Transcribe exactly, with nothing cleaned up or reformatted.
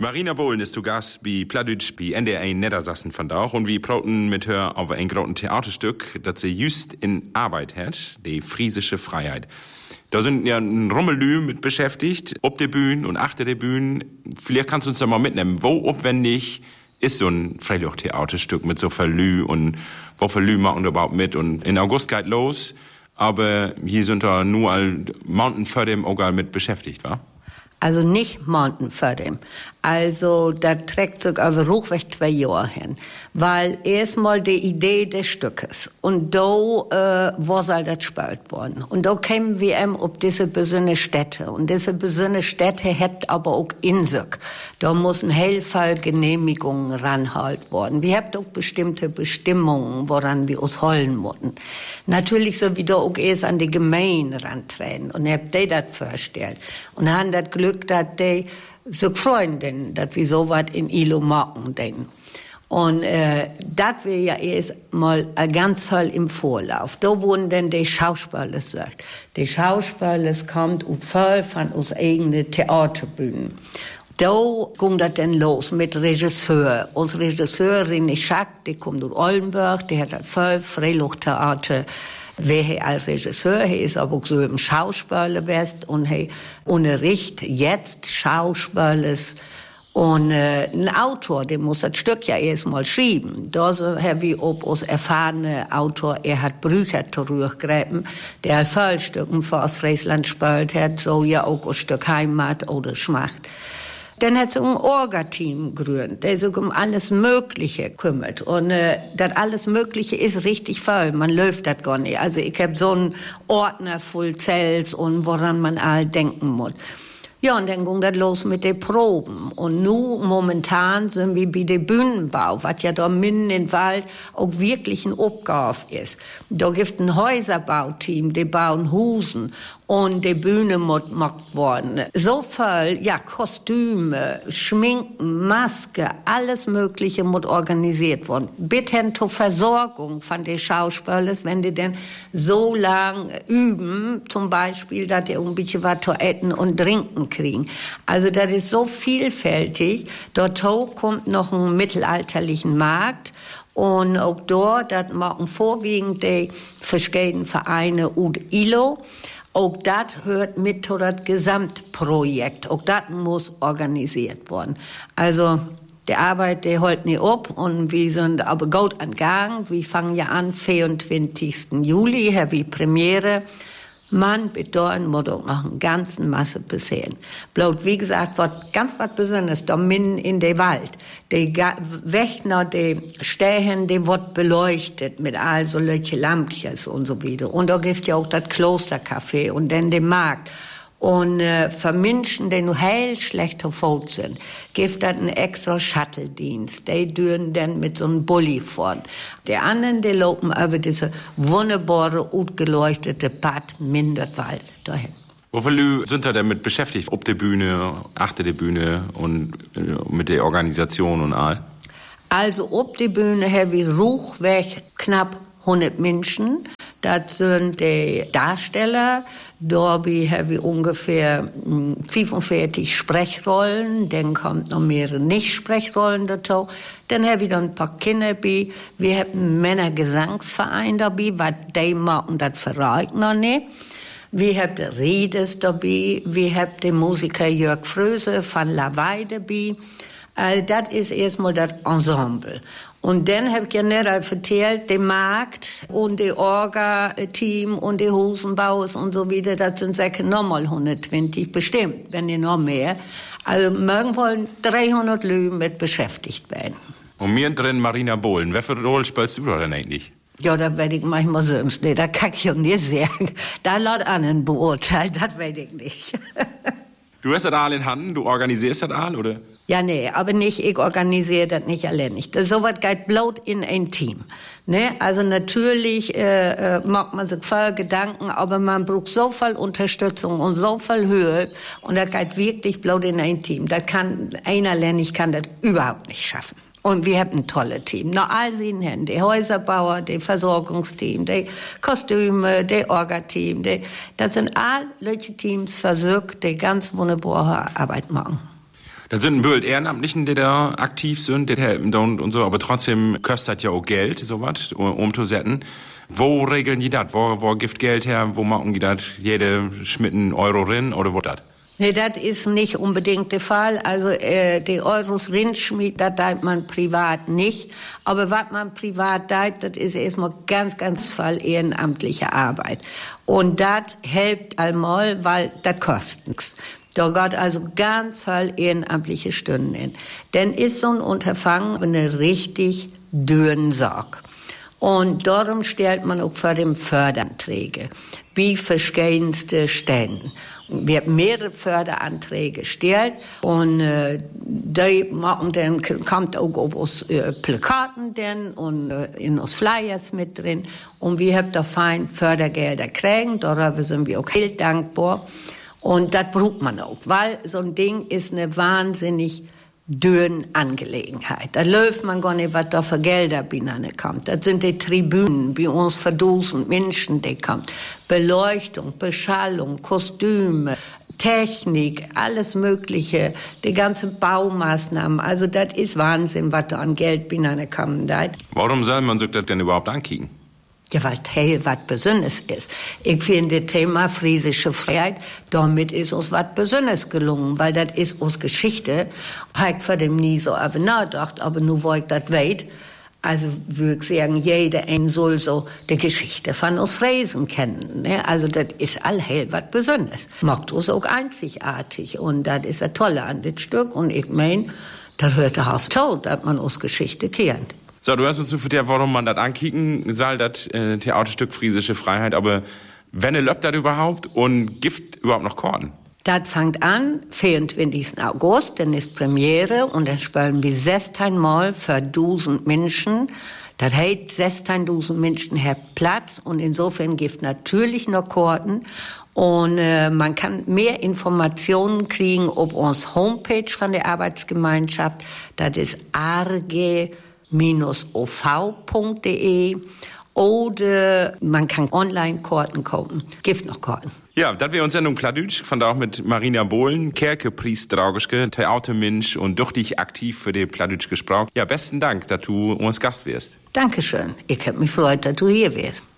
Marina Bohlen ist zu Gast bei Plattdeutsch bei N D R Niedersachsen vandaag und wir praten mit her over ein großes Theaterstück, das sie just in Arbeit hat, die friesische Freiheit. Da sind ja ein Rummelü mit beschäftigt, ob der Bühne und achter der Bühne. Vielleicht kannst du uns da mal mitnehmen, wo aufwendig ist so ein Freiluft-Theaterstück mit so viel Lü und wo viel Lü machen wir überhaupt mit? Und in August geht los, aber hier sind da nur all Mountain vor dem auch mit beschäftigt, wa? Also nicht Mountain vor dem. Also, da trägt sich aber hochweg zwei Jahre hin. Weil erstmal die Idee des Stückes. Und da äh, war soll das gespielt worden. Und da kämen wir eben auf diese besondere Städte. Und diese besondere Städte hat aber auch in sich. Da müssen Hellfall Genehmigungen ranhalten worden. Wir haben auch bestimmte Bestimmungen, woran wir uns holen mussten. Natürlich so wie da auch erst an die Gemeinde rantreten. Und ich hab die das vorgestellt. Und haben das Glück, dass die so Freundinnen, dass wir so was in Ilo machen, denn. Und, äh, das wäre ja erst mal ganz toll im Vorlauf. Da wurden denn die Schauspieler gesagt. Die Schauspieler kommt und voll von uns eigenen Theaterbühnen. Da ging das dann los mit Regisseur. Unsere Regisseurin René Schack, die kommt aus Oldenburg, die hat das voll Freilufttheater. Wer als Regisseur, er ist aber auch so im Schauspieler best und er unterrichtet jetzt Schauspielers. Und äh, ein Autor, der muss das Stück ja erstmal schreiben. Da so haben wir ob uns erfahrene Autor Erhard Brücher zurückgreifen, der Vollstücken für Ostfriesland gespielt hat, so ja auch ein Stück Heimat oder Schmacht. Dann hat sich ein Orga-Team gegründet, der sich um alles Mögliche kümmert. Und äh, das alles Mögliche ist richtig voll. Man läuft das gar nicht. Also ich habe so einen Ordner voll Zells und woran man all denken muss. Ja, und dann ging das los mit den Proben. Und nun momentan sind wir bei dem Bühnenbau, was ja da mitten im Wald auch wirklich eine Aufgabe ist. Da gibt ein Häuserbauteam, die bauen Husen. Und die Bühne muss gemacht worden. So viel, ja, Kostüme, Schminken, Maske, alles Mögliche muss organisiert worden. Bis hin zur Versorgung von den Schauspielern, wenn die denn so lang üben, zum Beispiel, dass die ein bisschen was zu essen und trinken kriegen. Also das ist so vielfältig. Dort kommt noch ein mittelalterlichen Markt. Und auch dort, das machen vorwiegend die verschiedenen Vereine und I L O. Auch das hört mit zu das Gesamtprojekt. Auch das muss organisiert werden. Also, die Arbeit, die holt nicht ab und wir sind aber gut an Gang. Wir fangen ja an, vierundzwanzigsten Juli, haben wir Premiere. Man bedeutet, muss auch noch eine ganze Masse passieren. Bloß, wie gesagt, wird ganz was Besonderes, da mitten in den Wald. Die Wächter, die Stehen, die wird beleuchtet mit all so solche Lampjes und so wieder. Und da gibt ja auch das Klostercafé und dann den Markt. Und äh, für Menschen, die nur heil schlecht auf sind, gibt es einen extra Shuttle-Dienst. Die düren dann mit so einem Bulli fort. Die anderen, die laufen über diese wunderbare, gut geleuchtete Pad Minderwald dahin. Wie viele sind da damit beschäftigt? Ob der Bühne, achter der Bühne und äh, mit der Organisation und all? Also, ob die Bühne haben wir ruchweg knapp hundert Menschen. Das sind die Darsteller. Dabei haben wir ungefähr fünfundvierzig Sprechrollen. Dann kommt noch mehrere Nicht-Sprechrollen dazu. Dann haben wir dann ein paar Kinder dabei. Wir haben einen Männergesangsverein dabei, weil die machen das verrät noch nicht. Wir haben die Redes dabei. Wir haben den Musiker Jörg Fröse von Lawei dabei. Also das ist erstmal das Ensemble. Und dann habe ich ja nicht erzählt, der Markt und die Orga-Team und die Hosenbauers und so wieder, das sind sicher nochmal hundertzwanzig bestimmt, wenn nicht noch mehr. Also morgen wollen dreihundert Leute mit beschäftigt werden. Und mir drin Marina Bohlen. Welche Rolle spielst du da denn eigentlich? Ja, da werde ich manchmal selbst nicht, da kann ich ja nicht sagen. Da laut anderen beurteilen, das weiß ich nicht. Du hast das all in Hand, du organisierst das all, oder? Ja, nee, aber nicht, ich organisiere das nicht allein. Das, so was geht bloß in ein Team. Ne? Also natürlich äh, äh, macht man sich voll Gedanken, aber man braucht so viel Unterstützung und so viel Höhe und das geht wirklich bloß in ein Team. Das kann, einer allein, ich kann das überhaupt nicht schaffen. Und wir haben ein tolles Team. Noch all sie hin, die Häuserbauer, die Versorgungsteam, die Kostüme, die Orga-Team, die, das sind all solche Teams versucht, die ganz wunderbare Arbeit machen. Das sind ein Bild Ehrenamtlichen, die da aktiv sind, die helfen und so, aber trotzdem kostet ja auch Geld, sowas, um zu setzen. Wo regeln die das? Wo, wo gibt Geld her? Wo machen die das? Jede schmitten Euro rein oder wo das? Nee, das ist nicht unbedingt der Fall. Also äh, die Euros rinschmied, das teilt man privat nicht. Aber was man privat teilt, das ist erstmal ganz, ganz viel ehrenamtliche Arbeit. Und das hilft einmal, weil das kostet nichts. Da geht also ganz viel ehrenamtliche Stunden hin. Denn ist so ein Unterfangen eine richtig dünne Sache. Und darum stellt man auch vor dem Förderanträge, wie verschiedenste Stellen. Wir haben mehrere Förderanträge gestellt und äh, die machen dann, kommt auch auf uns äh, Plakaten denn und äh, in uns Flyers mit drin. Und wir haben da fein Fördergelder kriegen, darüber sind wir auch heel dankbar. Und das braucht man auch, weil so ein Ding ist eine wahnsinnig dünne Angelegenheit. Da läuft man gar nicht, was da für Gelder binane kommt. Das sind die Tribünen, wie uns verdusen Menschen, die kommen. Beleuchtung, Beschallung, Kostüme, Technik, alles Mögliche, die ganzen Baumaßnahmen. Also das ist Wahnsinn, was da an Geld binane kommt. Warum soll man sich das denn überhaupt ankicken? Ja, weil Teil was Besonderes ist. Ich finde, das Thema friesische Freiheit, damit ist uns was Besonderes gelungen, weil das ist uns Geschichte. Habe ich vor dem nie so nachgedacht, aber nur wo ich das weiß, also würde ich sagen, jeder ein soll so die Geschichte von uns Friesen kennen. Ne? Also das ist allhell was Besonderes. Macht uns auch einzigartig und das ist das Tolle an dem Stück. Und ich meine, da hört der Haus tot, dass man uns Geschichte kennt. So, du hast uns gefragt, warum man das ankicken soll, das äh, Theaterstück Friesische Freiheit, aber wenn löppt das überhaupt und gibt überhaupt noch Karten? Das fängt an, vierundzwanzigsten August, dann ist Premiere und dann spielen wir sechzehn Mal für tausend Menschen. Das heißt, sechzehntausend Menschen haben Platz und insofern gibt natürlich noch Karten. Und äh, man kann mehr Informationen kriegen auf uns Homepage von der Arbeitsgemeinschaft. Das ist arge o v punkt de oder man kann Online-Karten kaufen. Gibt noch Karten. Ja, das wäre unsere Sendung Plattdeutsch, von da auch mit Marina Bohlen, Kerkepriest-Draugischke, Theatermensch und durch dich aktiv für die Plattdeutsch gesprochen. Ja, besten Dank, dass du uns Gast wirst. Dankeschön. Ich hab mich gefreut, dass du hier wirst.